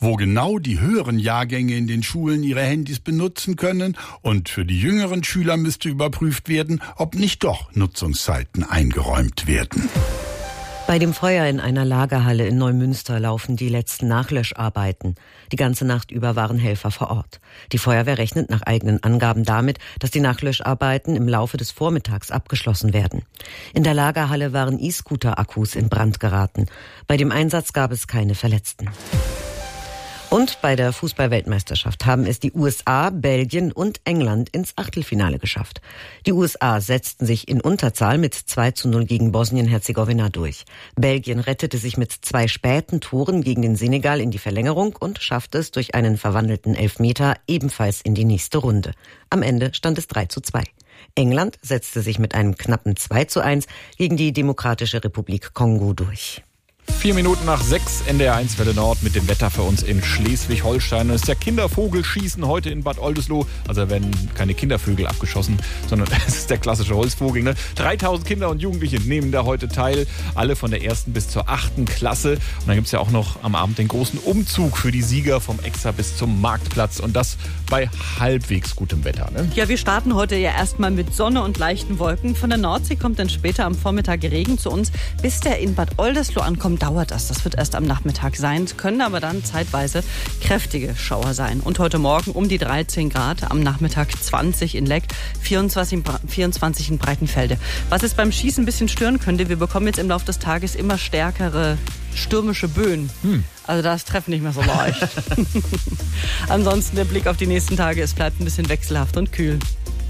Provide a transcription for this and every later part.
wo genau die höheren Jahrgänge in den Schulen ihre Handys benutzen können, und für die jüngeren Schüler müsste überprüft werden, ob nicht doch Nutzungszeiten eingeräumt werden. Bei dem Feuer in einer Lagerhalle in Neumünster laufen die letzten Nachlöscharbeiten. Die ganze Nacht über waren Helfer vor Ort. Die Feuerwehr rechnet nach eigenen Angaben damit, dass die Nachlöscharbeiten im Laufe des Vormittags abgeschlossen werden. In der Lagerhalle waren E-Scooter-Akkus in Brand geraten. Bei dem Einsatz gab es keine Verletzten. Und bei der Fußball-Weltmeisterschaft haben es die USA, Belgien und England ins Achtelfinale geschafft. Die USA setzten sich in Unterzahl mit 2:0 gegen Bosnien-Herzegowina durch. Belgien rettete sich mit 2 späten Toren gegen den Senegal in die Verlängerung und schaffte es durch einen verwandelten Elfmeter ebenfalls in die nächste Runde. Am Ende stand es 3:2. England setzte sich mit einem knappen 2:1 gegen die Demokratische Republik Kongo durch. 4 Minuten nach 6, NDR1 Welle Nord mit dem Wetter für uns in Schleswig-Holstein. Es ist der Kindervogelschießen heute in Bad Oldesloe. Also da werden keine Kindervögel abgeschossen, sondern es ist der klassische Holzvogel. Ne? 3000 Kinder und Jugendliche nehmen da heute teil. Alle von der 1. bis zur 8. Klasse. Und dann gibt es ja auch noch am Abend den großen Umzug für die Sieger vom Extra bis zum Marktplatz. Und das bei halbwegs gutem Wetter. Ne? Ja, wir starten heute ja erstmal mit Sonne und leichten Wolken. Von der Nordsee kommt dann später am Vormittag Regen zu uns. Bis der in Bad Oldesloe ankommt, dauert das. Das wird erst am Nachmittag sein. Es können aber dann zeitweise kräftige Schauer sein. Und heute Morgen um die 13 Grad, am Nachmittag 20 in Leck, 24 in Breitenfelde. Was es beim Schießen ein bisschen stören könnte, wir bekommen jetzt im Laufe des Tages immer stärkere stürmische Böen. Also da ist Treffen nicht mehr so leicht. Ansonsten der Blick auf die nächsten Tage, es bleibt ein bisschen wechselhaft und kühl.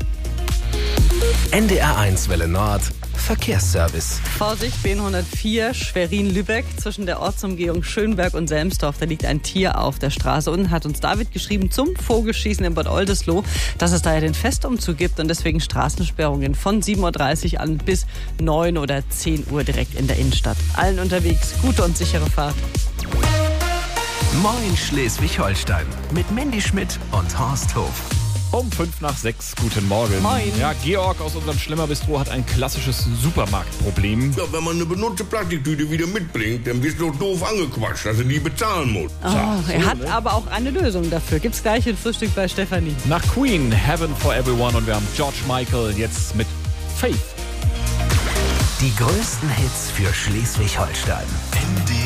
NDR1 Welle Nord Verkehrsservice. Vorsicht, B104 Schwerin-Lübeck zwischen der Ortsumgehung Schönberg und Selmsdorf. Da liegt ein Tier auf der Straße. Und hat uns David geschrieben zum Vogelschießen in Bad Oldesloe, dass es da ja den Festumzug gibt und deswegen Straßensperrungen von 7:30 Uhr an bis 9 oder 10 Uhr direkt in der Innenstadt. Allen unterwegs gute und sichere Fahrt. Moin Schleswig-Holstein mit Mandy Schmidt und Horst Hof. Um 5 nach 6, guten Morgen. Moin. Ja, Georg aus unserem Schlemmerbistro hat ein klassisches Supermarktproblem. Ja, wenn man eine benutzte Plastiktüte wieder mitbringt, dann wirst du doof angequatscht, dass du die bezahlen musst. Er hat aber auch eine Lösung dafür. Gibt's gleich ein Frühstück bei Stefanie. Nach Queen, Heaven for Everyone, und wir haben George Michael jetzt mit Faith. Die größten Hits für Schleswig-Holstein.